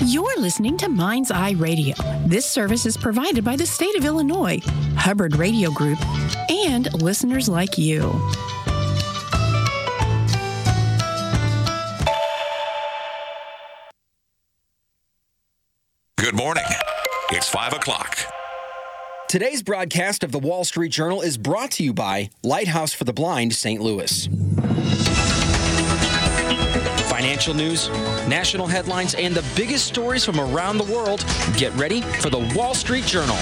You're listening to Mind's Eye Radio. This service is provided by the state of Illinois, Hubbard Radio Group, and listeners like you. Good morning. It's 5 o'clock. Today's broadcast of the Wall Street Journal is brought to you by Lighthouse for the Blind, St. Louis. Financial news, national headlines, and the biggest stories from around the world. Get ready for the Wall Street Journal.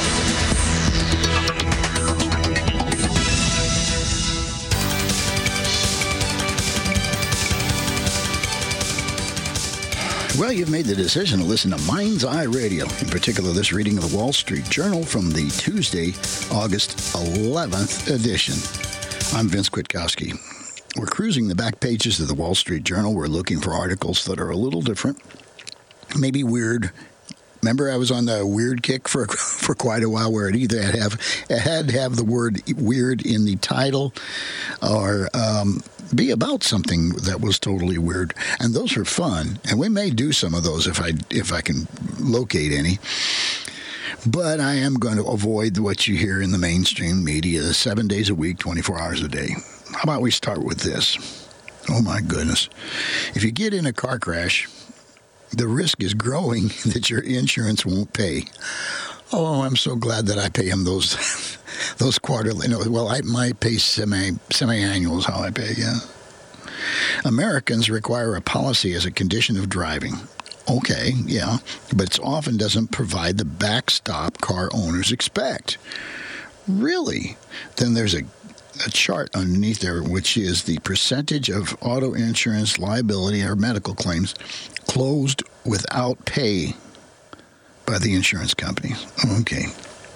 Well, you've made the decision to listen to Mind's Eye Radio, in particular this reading of the Wall Street Journal from the Tuesday, August 11th edition. I'm Vince Kwiatkowski. We're cruising the back pages of the Wall Street Journal. We're looking for articles that are a little different, maybe weird. Remember, I was on the weird kick for quite a while, where it either had to have the word weird in the title, or be about something that was totally weird. And those are fun, and we may do some of those if I can locate any. But I am going to avoid what you hear in the mainstream media 7 days a week, 24 hours a day. How about we start with this? Oh, my goodness. If you get in a car crash, the risk is growing that your insurance won't pay. Oh, I'm so glad that I pay them those quarterly. No, well, I might pay semi-annual is how I pay, yeah. Americans require a policy as a condition of driving. Okay, yeah, but it often doesn't provide the backstop car owners expect. Really? Then there's a chart underneath there, which is the percentage of auto insurance liability or medical claims closed without pay by the insurance company. Okay.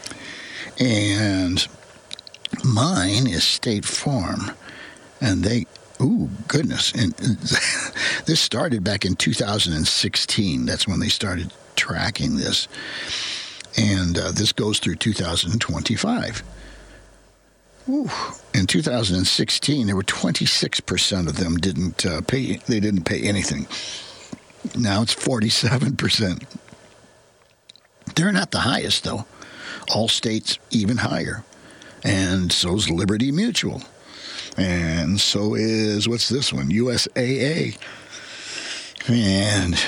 And mine is State Farm. And ooh, goodness. And this started back in 2016. That's when they started tracking this. And this goes through 2025. Ooh. In 2016, there were 26% of them didn't pay. They didn't pay anything. Now it's 47%. They're not the highest, though. Allstate's even higher. And so's Liberty Mutual. And so is, what's this one? USAA. And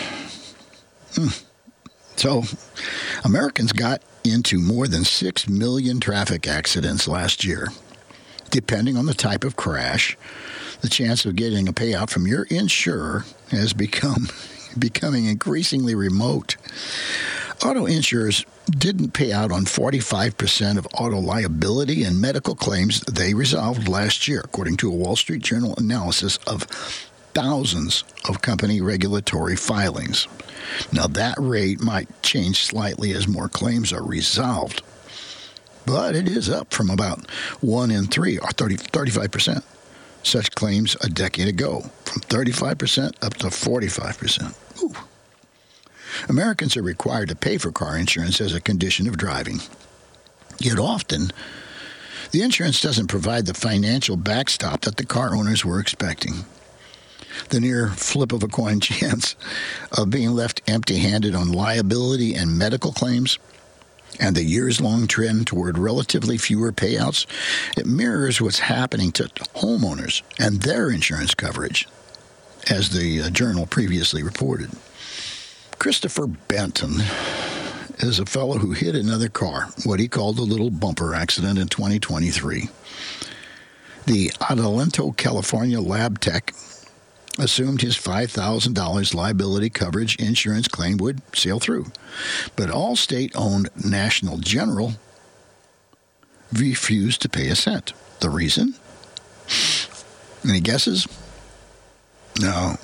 so Americans got into more than 6 million traffic accidents last year. Depending on the type of crash, the chance of getting a payout from your insurer has becoming increasingly remote. Auto insurers didn't pay out on 45% of auto liability and medical claims they resolved last year, according to a Wall Street Journal analysis of thousands of company regulatory filings. Now, that rate might change slightly as more claims are resolved, but it is up from about 1 in 3, or 35%. Such claims a decade ago, from 35% up to 45%. Ooh. Americans are required to pay for car insurance as a condition of driving. Yet often, the insurance doesn't provide the financial backstop that the car owners were expecting. The near flip of a coin chance of being left empty-handed on liability and medical claims, and the years-long trend toward relatively fewer payouts, it mirrors what's happening to homeowners and their insurance coverage, as the Journal previously reported. Christopher Benton is a fellow who hit another car, what he called a little bumper accident in 2023. The Adelanto, California lab tech assumed his $5,000 liability coverage insurance claim would sail through. But Allstate-owned National General refused to pay a cent. The reason? Any guesses? No.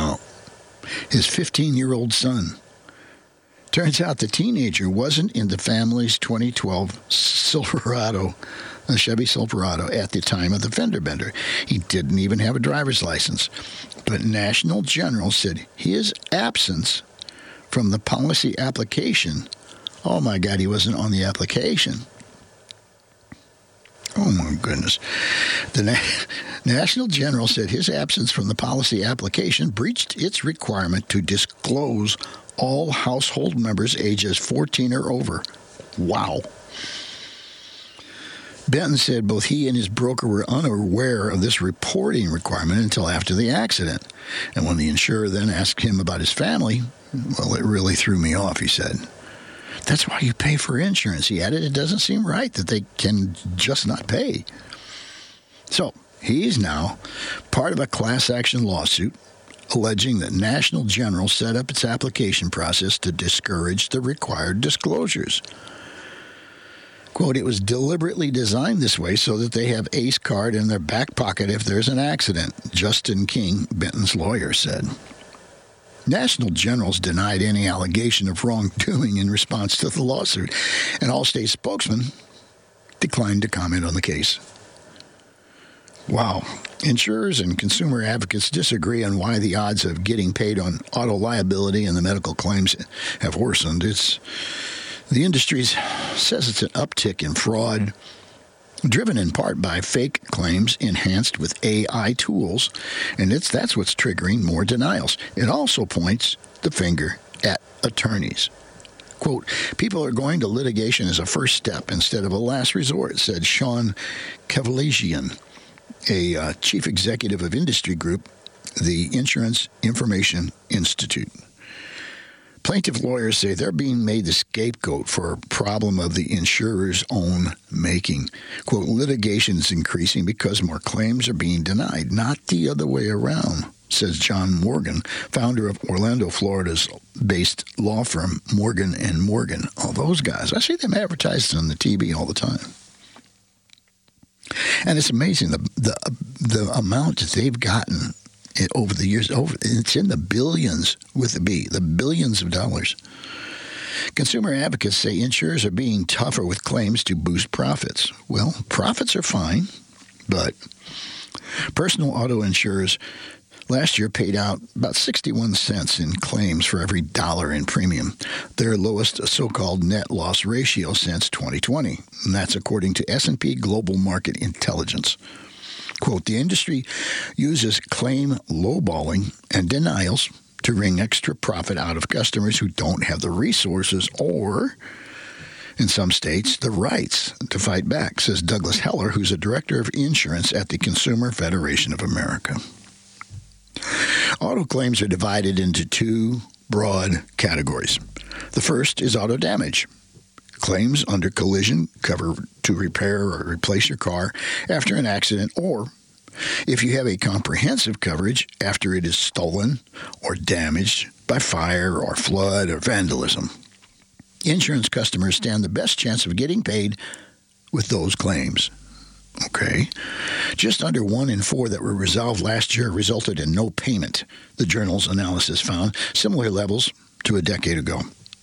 His 15-year-old son. Turns out the teenager wasn't in the family's 2012 Silverado, a Chevy Silverado, at the time of the fender bender. He didn't even have a driver's license. But National General said his absence from the policy application, oh my God, he wasn't on the application. Oh my goodness. The National General said his absence from the policy application breached its requirement to disclose all household members ages 14 or over. Wow. Benton said both he and his broker were unaware of this reporting requirement until after the accident. And when the insurer then asked him about his family, well, it really threw me off, he said. That's why you pay for insurance, he added. It doesn't seem right that they can just not pay. So he's now part of a class action lawsuit alleging that National General set up its application process to discourage the required disclosures. Quote, it was deliberately designed this way so that they have ACE card in their back pocket if there's an accident, Justin King, Benton's lawyer, said. National General's denied any allegation of wrongdoing in response to the lawsuit, and Allstate spokesman declined to comment on the case. Wow. Insurers and consumer advocates disagree on why the odds of getting paid on auto liability and the medical claims have worsened. The industry says it's an uptick in fraud, driven in part by fake claims enhanced with AI tools, and that's what's triggering more denials. It also points the finger at attorneys. Quote, people are going to litigation as a first step instead of a last resort, said Sean Kavalagian, a chief executive of industry group, the Insurance Information Institute. Plaintiff lawyers say they're being made the scapegoat for a problem of the insurer's own making. Quote, litigation is increasing because more claims are being denied, not the other way around, says John Morgan, founder of Orlando, Florida's based law firm Morgan & Morgan. Oh, those guys. I see them advertised on the TV all the time. And it's amazing the amount that they've gotten over the years. It's in the billions with a B, the billions of dollars. Consumer advocates say insurers are being tougher with claims to boost profits. Well, profits are fine, but personal auto insurers last year paid out about 61 cents in claims for every dollar in premium, their lowest so-called net loss ratio since 2020. And that's according to S&P Global Market Intelligence. Quote, the industry uses claim lowballing and denials to wring extra profit out of customers who don't have the resources or, in some states, the rights to fight back, says Douglas Heller, who's a director of insurance at the Consumer Federation of America. Auto claims are divided into two broad categories. The first is auto damage. Claims under collision cover to repair or replace your car after an accident, or if you have a comprehensive coverage after it is stolen or damaged by fire or flood or vandalism. Insurance customers stand the best chance of getting paid with those claims. Okay. Just under 1 in 4 that were resolved last year resulted in no payment, the journal's analysis found, similar levels to a decade ago.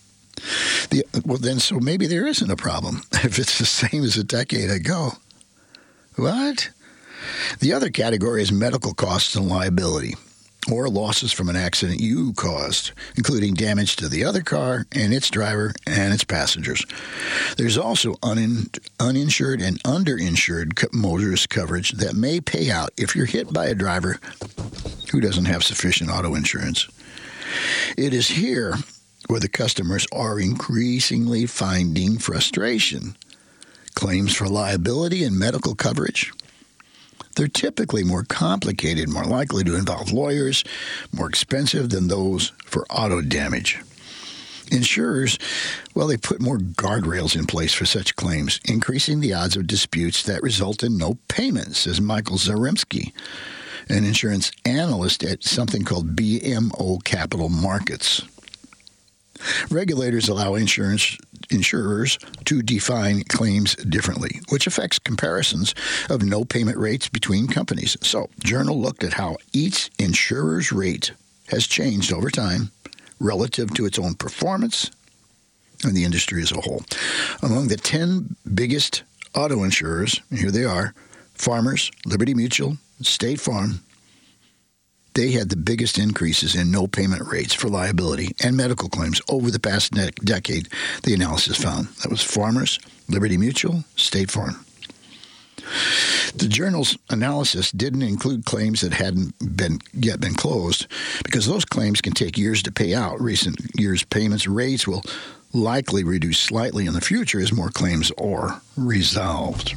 So maybe there isn't a problem if it's the same as a decade ago. What? The other category is medical costs and liability, or losses from an accident you caused, including damage to the other car and its driver and its passengers. There's also uninsured and underinsured motorist coverage that may pay out if you're hit by a driver who doesn't have sufficient auto insurance. It is here where the customers are increasingly finding frustration. Claims for liability and medical coverage, they're typically more complicated, more likely to involve lawyers, more expensive than those for auto damage. Insurers, well, they put more guardrails in place for such claims, increasing the odds of disputes that result in no payment, says Michael Zaremski, an insurance analyst at something called BMO Capital Markets. Regulators allow insurers to define claims differently, which affects comparisons of no payment rates between companies. So, Journal looked at how each insurer's rate has changed over time relative to its own performance and the industry as a whole. Among the 10 biggest auto insurers, here they are, Farmers, Liberty Mutual, State Farm, they had the biggest increases in no payment rates for liability and medical claims over the past decade, the analysis found. That was Farmers, Liberty Mutual, State Farm. The journal's analysis didn't include claims that hadn't yet been closed because those claims can take years to pay out. Recent years' payments rates will likely reduce slightly in the future as more claims are resolved.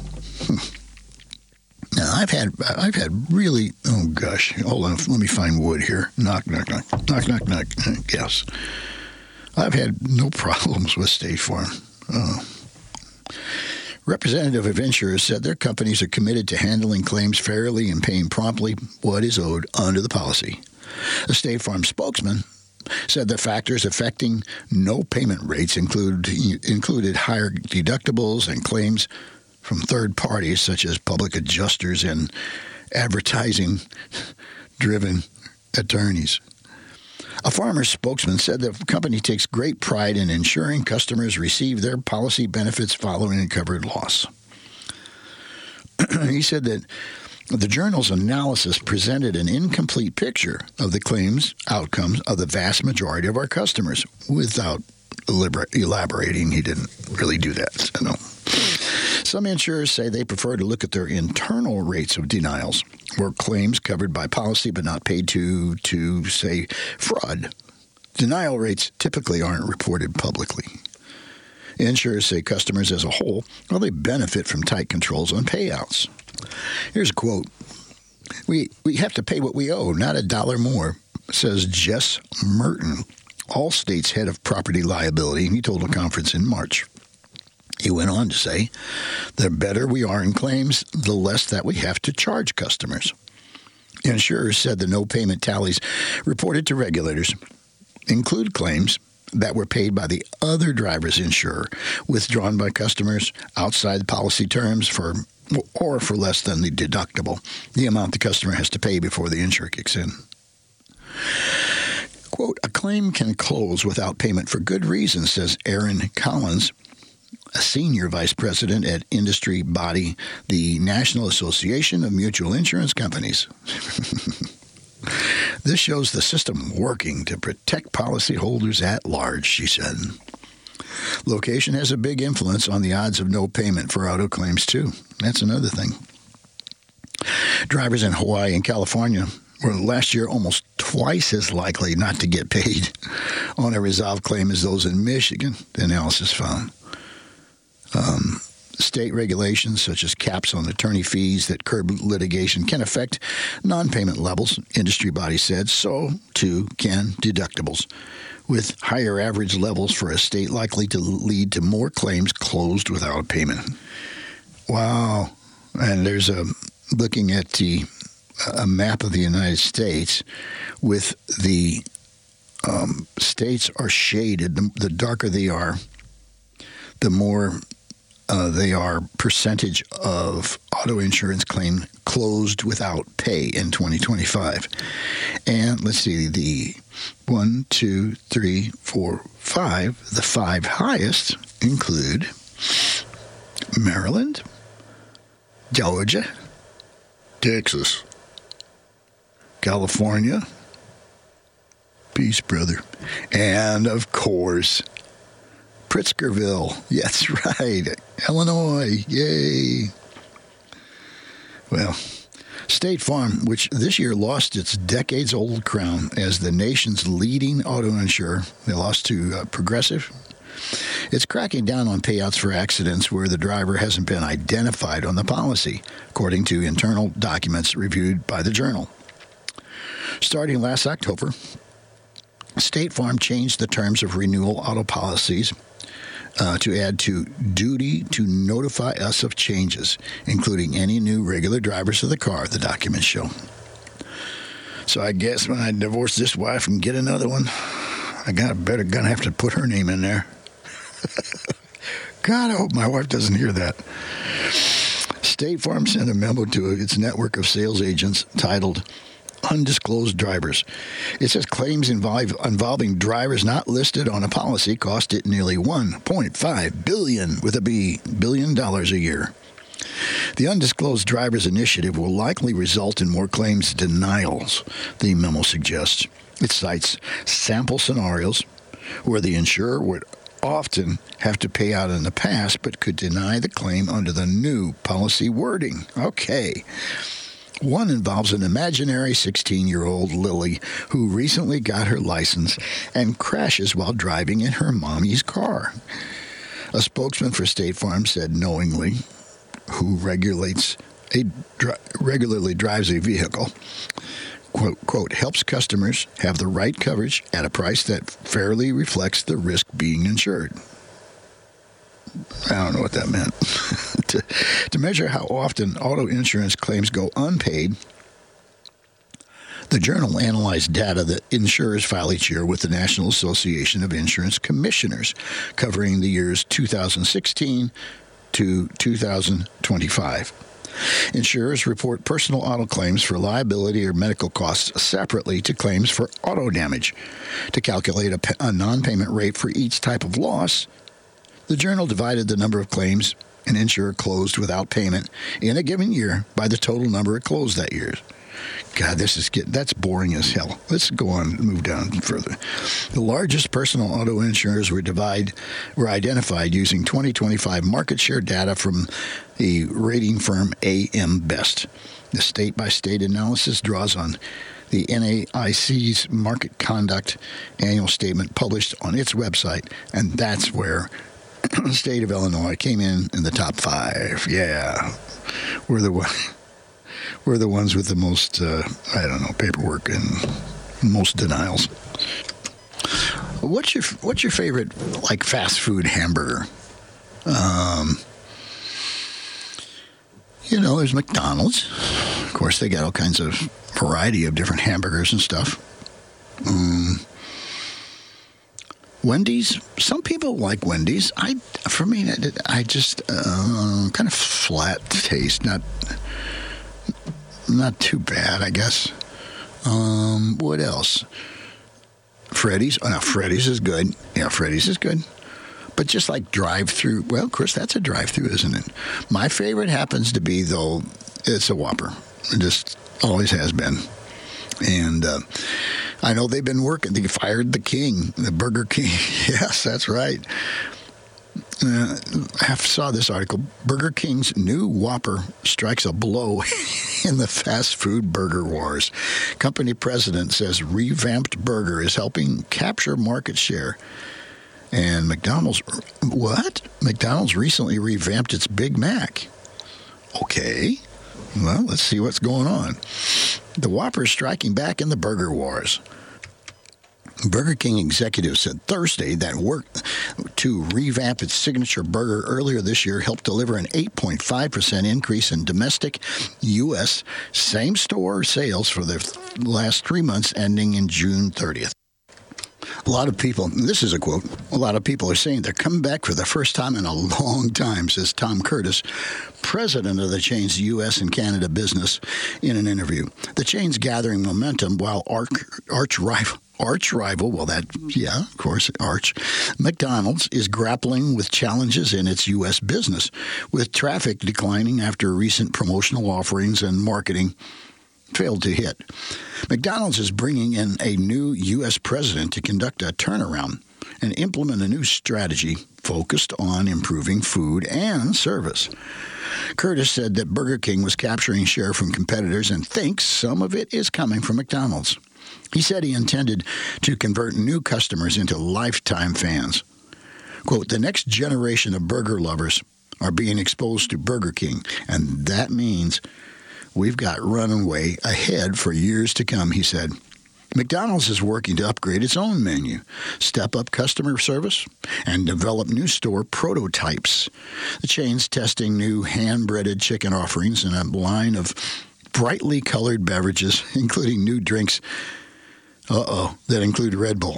Now, I've had really, oh gosh, hold on, let me find wood here. Knock, knock, knock, knock, knock, knock, yes. I've had no problems with State Farm. Representative of insurers said their companies are committed to handling claims fairly and paying promptly what is owed under the policy. A State Farm spokesman said the factors affecting no payment rates included higher deductibles and claims from third parties such as public adjusters and advertising-driven attorneys. A farmer's spokesman said the company takes great pride in ensuring customers receive their policy benefits following a covered loss. He said that the journal's analysis presented an incomplete picture of the claims outcomes of the vast majority of our customers. Without elaborating, he didn't really do that. So no. Some insurers say they prefer to look at their internal rates of denials, or claims covered by policy but not paid to say, fraud. Denial rates typically aren't reported publicly. Insurers say customers as a whole, well, they benefit from tight controls on payouts. Here's a quote. We have to pay what we owe, not $1 more, says Jess Merton, Allstate's head of property liability, and he told a conference in March. He went on to say, the better we are in claims, the less that we have to charge customers. Insurers said the no payment tallies reported to regulators include claims that were paid by the other driver's insurer, withdrawn by customers outside the policy terms for less than the deductible, the amount the customer has to pay before the insurer kicks in. Quote, a claim can close without payment for good reason, says Aaron Collins, a senior vice president at industry body, the National Association of Mutual Insurance Companies. This shows the system working to protect policyholders at large, she said. Location has a big influence on the odds of no payment for auto claims, too. That's another thing. Drivers in Hawaii and California were last year almost twice as likely not to get paid on a resolved claim as those in Michigan, the analysis found. State regulations, such as caps on attorney fees that curb litigation, can affect non-payment levels, industry body said. So, too, can deductibles, with higher average levels for a state likely to lead to more claims closed without payment. Wow. And there's looking at a map of the United States with the states are shaded. The darker they are, the more they are percentage of auto insurance claim closed without pay in 2025. And let's see, the 1, 2, 3, 4, 5, the 5 highest include Maryland, Georgia, Texas, California, peace, brother, and of course, Pritzkerville. That's right. Illinois. Yay. Well, State Farm, which this year lost its decades-old crown as the nation's leading auto insurer, they lost to Progressive. It's cracking down on payouts for accidents where the driver hasn't been identified on the policy, according to internal documents reviewed by the Journal. Starting last October, State Farm changed the terms of renewal auto policies to add to duty to notify us of changes, including any new regular drivers of the car, the documents show. So I guess when I divorce this wife and get another one, gonna have to put her name in there. God, I hope my wife doesn't hear that. State Farm sent a memo to its network of sales agents titled Undisclosed Drivers. It says claims involving drivers not listed on a policy cost it nearly $1.5 billion with a B, $1 billion a year. The Undisclosed Drivers Initiative will likely result in more claims denials, the memo suggests. It cites sample scenarios where the insurer would often have to pay out in the past, but could deny the claim under the new policy wording. Okay. One involves an imaginary 16-year-old Lily who recently got her license and crashes while driving in her mommy's car. A spokesman for State Farm said knowingly, who regularly drives a vehicle, quote, helps customers have the right coverage at a price that fairly reflects the risk being insured. I don't know what that meant. To measure how often auto insurance claims go unpaid, the Journal analyzed data that insurers file each year with the National Association of Insurance Commissioners, covering the years 2016 to 2025. Insurers report personal auto claims for liability or medical costs separately to claims for auto damage. To calculate a non-payment rate for each type of loss, the Journal divided the number of claims an insurer closed without payment in a given year by the total number it closed that year. God, that's boring as hell. Let's go on, move down further. The largest personal auto insurers were identified using 2025 market share data from the rating firm AM Best. The state-by-state analysis draws on the NAIC's Market Conduct Annual Statement published on its website, and that's where the state of Illinois came in the top 5. Yeah, we're the ones with the most, paperwork and most denials. What's your favorite, like, fast food hamburger? There's McDonald's. Of course, they got all kinds of variety of different hamburgers and stuff. Wendy's. Some people like Wendy's. For me, I just kind of flat taste. Not too bad, I guess. What else? Freddy's. Oh, no, Freddy's is good. Yeah, Freddy's is good. But just like drive-through, well, of course, that's a drive-through, isn't it? My favorite happens to be, though, it's a Whopper. It just always has been. And I know they've been working. They fired the king, the Burger King. Yes, that's right. I saw this article. Burger King's new Whopper strikes a blow in the fast food burger wars. Company president says revamped burger is helping capture market share. And McDonald's recently revamped its Big Mac. Okay. Well, let's see what's going on. The Whopper is striking back in the burger wars. Burger King executives said Thursday that work to revamp its signature burger earlier this year helped deliver an 8.5% increase in domestic U.S. same-store sales for the last 3 months ending in June 30th. A lot of people, this is a quote, a lot of people are saying they're coming back for the first time in a long time, says Tom Curtis, president of the chain's U.S. and Canada business, in an interview. The chain's gathering momentum while arch rival, McDonald's is grappling with challenges in its U.S. business, with traffic declining after recent promotional offerings and marketing failed to hit. McDonald's is bringing in a new U.S. president to conduct a turnaround and implement a new strategy focused on improving food and service. Curtis said that Burger King was capturing share from competitors and thinks some of it is coming from McDonald's. He said he intended to convert new customers into lifetime fans. Quote, the next generation of burger lovers are being exposed to Burger King, and that means we've got runway ahead for years to come, he said. McDonald's is working to upgrade its own menu, step up customer service, and develop new store prototypes. The chain's testing new hand-breaded chicken offerings and a line of brightly colored beverages, including new drinks, that include Red Bull.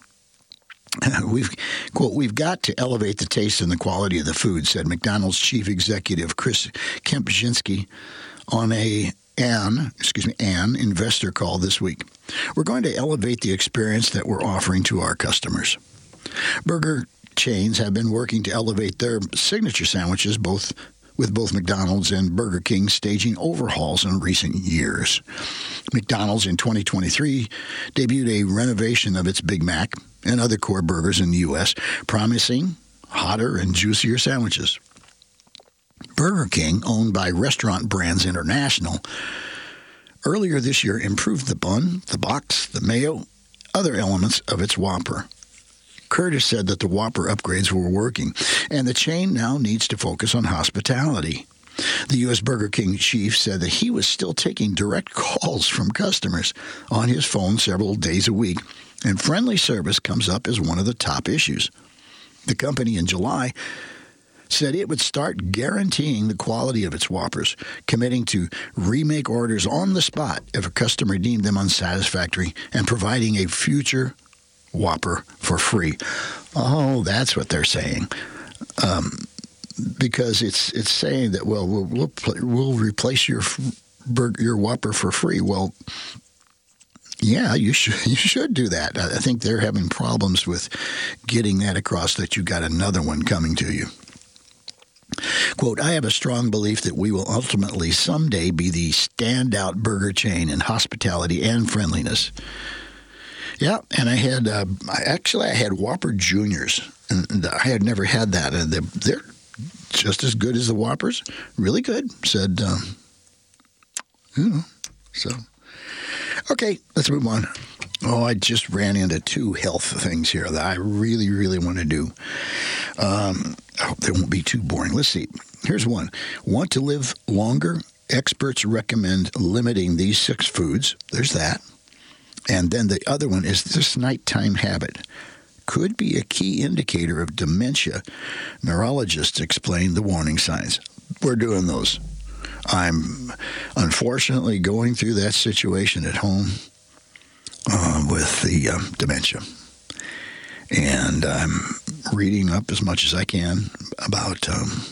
We've got to elevate the taste and the quality of the food, said McDonald's chief executive Chris Kempczynski on an investor call this week. We're going to elevate the experience that we're offering to our customers. Burger chains have been working to elevate their signature sandwiches, with both McDonald's and Burger King staging overhauls in recent years. McDonald's in 2023 debuted a renovation of its Big Mac, and other core burgers in the U.S., promising hotter and juicier sandwiches. Burger King, owned by Restaurant Brands International, earlier this year improved the bun, the box, the mayo, other elements of its Whopper. Curtis said that the Whopper upgrades were working, and the chain now needs to focus on hospitality. The U.S. Burger King chief said that he was still taking direct calls from customers on his phone several days a week, and friendly service comes up as one of the top issues. The company in July said it would start guaranteeing the quality of its Whoppers, committing to remake orders on the spot if a customer deemed them unsatisfactory, and providing a future Whopper for free. Oh, that's what they're saying. Because it's saying that, well, we'll replace your Whopper for free. Well, yeah, you should do that. I think they're having problems with getting that across, that you got another one coming to you. Quote, I have a strong belief that we will ultimately someday be the standout burger chain in hospitality and friendliness. Yeah, and I had Whopper Juniors, and I had never had that. And they're just as good as the Whoppers. Really good, said, so. Okay, let's move on. Oh, I just ran into two health things here that I really, really want to do. I hope they won't be too boring. Let's see. Here's one. Want to live longer? Experts recommend limiting these 6 foods. There's that. And then the other one is this nighttime habit. Could be a key indicator of dementia. Neurologists explain the warning signs. We're doing those. I'm unfortunately going through that situation at home with the dementia. And I'm reading up as much as I can about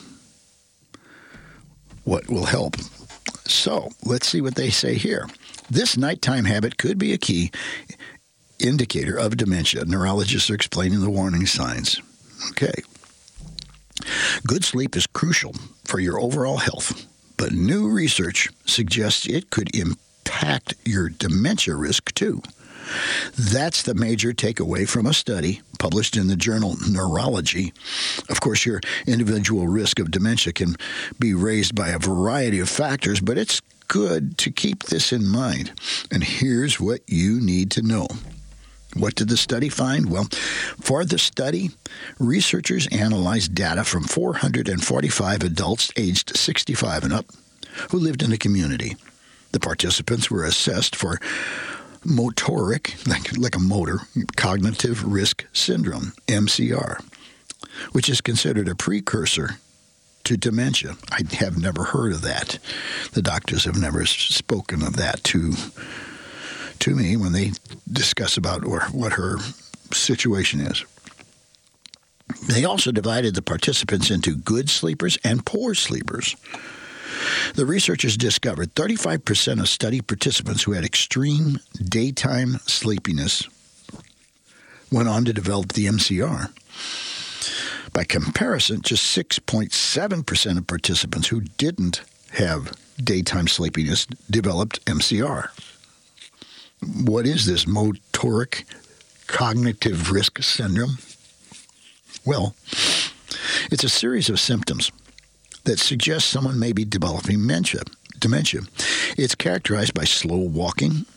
what will help. So let's see what they say here. This nighttime habit could be a key indicator of dementia. Neurologists are explaining the warning signs. Okay. Good sleep is crucial for your overall health, but new research suggests it could impact your dementia risk too. That's the major takeaway from a study published in the journal Neurology. Of course, your individual risk of dementia can be raised by a variety of factors, but it's good to keep this in mind. And here's what you need to know. What did the study find? Well, for the study, researchers analyzed data from 445 adults aged 65 and up who lived in the community. The participants were assessed for motoric, like a motor, cognitive risk syndrome, MCR, which is considered a precursor to dementia. I have never heard of that. The doctors have never spoken of that to me when they discuss about what her situation is. They also divided the participants into good sleepers and poor sleepers. The researchers discovered 35% of study participants who had extreme daytime sleepiness went on to develop the MCR. By comparison, just 6.7% of participants who didn't have daytime sleepiness developed MCR. What is this motoric cognitive risk syndrome? Well, it's a series of symptoms that suggest someone may be developing dementia. It's characterized by slow walking,